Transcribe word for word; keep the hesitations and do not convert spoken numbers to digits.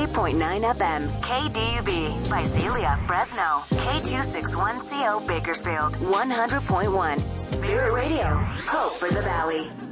ninety-eight point nine F M, K D U B, Visalia, Fresno, K two sixty-one C O Bakersfield, one hundred point one, Spirit Radio, Hope for the Valley.